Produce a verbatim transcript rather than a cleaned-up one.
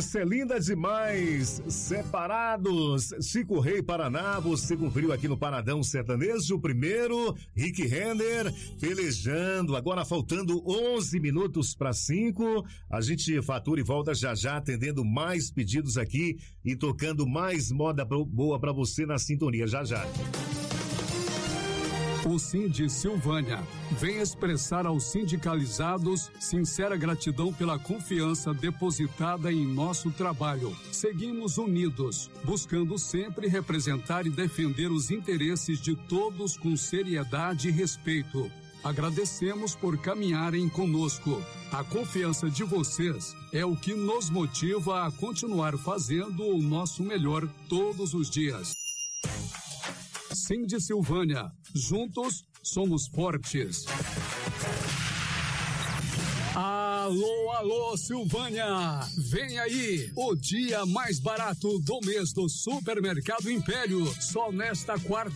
Essa é linda demais. Separados. Chico Rei Paraná, você conferiu aqui no Paradão Sertanejo. Primeiro, Rick Renner pelejando. Agora faltando onze minutos para cinco. A gente fatura e volta já já, atendendo mais pedidos aqui e tocando mais moda boa para você na sintonia. Já já. O Sindi Silvânia vem expressar aos sindicalizados sincera gratidão pela confiança depositada em nosso trabalho. Seguimos unidos, buscando sempre representar e defender os interesses de todos com seriedade e respeito. Agradecemos por caminharem conosco. A confiança de vocês é o que nos motiva a continuar fazendo o nosso melhor todos os dias. Sindi Silvânia, juntos somos fortes. Alô, alô, Silvânia! Vem aí, o dia mais barato do mês do Supermercado Império. Só nesta quarta